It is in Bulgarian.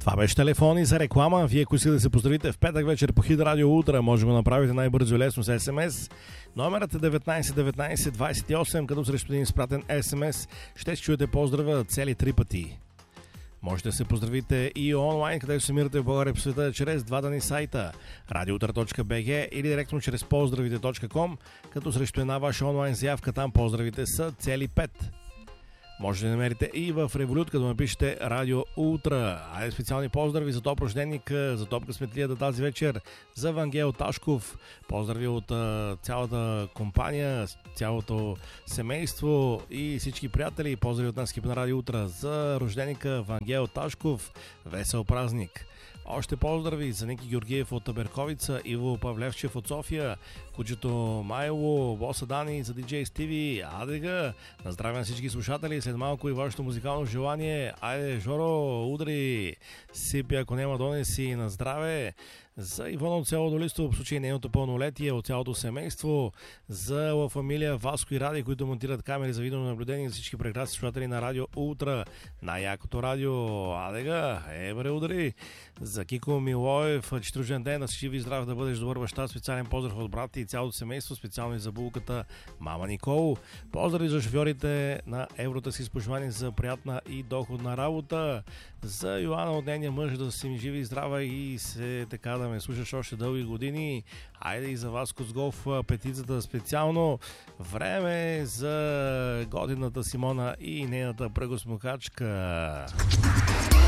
Това беше телефони за реклама. Вие, ако искате да се поздравите в петък вечер по Хит Радио Утра, може да го направите най-бързо и лесно с SMS. Номерът е 19 като срещу един изпратен SMS ще чуете поздрава цели 3 пъти. Можете да се поздравите и онлайн, където се намирате в България по света, чрез два дани сайта radioutra.bg или директно чрез поздравите.com, като срещу една ваша онлайн заявка там поздравите са цели 5. Може да намерите и в Револют, като напишете Радио Утра. Айде специални поздрави за топ рожденик, за топ късметлията тази вечер, за Вангел Ташков. Поздрави от цялата компания, цялото семейство и всички приятели. Поздрави от нас, екипа на Радио Утра, за рожденика Вангел Ташков. Весел празник! Още поздрави за Ники Георгиев от Берковица, Иво Павлевчев от София, кучето Майло, боса Дани, за диджей Стиви, Адега. На здраве на всички слушатели, след малко и вашето музикално желание. Айде, Жоро, удри, сипи, ако няма донеси, на здраве. За Ивона от село Долисто, в случай нейното пълнолетие, от цялото семейство. За Ла Фамилия Васко и Ради, които монтират камери за видеонаблюдение, за всички прекрасни слушатели на Радио Утра, най-якото радио. Адега, бре, удари. За Кико Милоев, четирижен ден, да си жив и здрав, да бъдеш добър баща. Специален поздрав от брат и цялото семейство, специално и за булката мама Никол. Поздрави за шофьорите на Евротакси с пожелание за приятна и доходна работа. За Йоанна от нейния мъж, да си ми живи и здрава и се така да ме слушаш още дълги години. Айде и за Васко с голф петицата специално. Време за годината Симона и нейната пръгосмукачка.